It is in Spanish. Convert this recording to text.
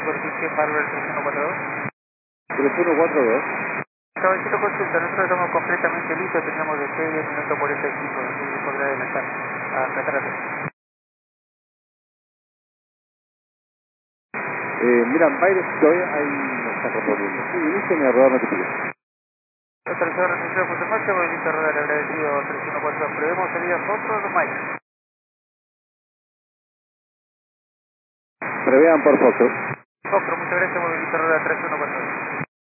superficie Harvard 3142. 3142. Caballero, consulta, nosotros estamos completamente listos, tenemos de 6 minutos por este equipo, así que podrá adelantar a Catarata. Mira, Baile todavía ahí no está componiendo. Sí, inicia mi rodar notificación. Autorizado registrado por su marcha, voy a iniciar rodar agradecido 3142. Prevemos salida Foxtrot o Mike. Prevean por Foxtrot. Foxtrot, muchas gracias, voy a iniciar rodar 3142.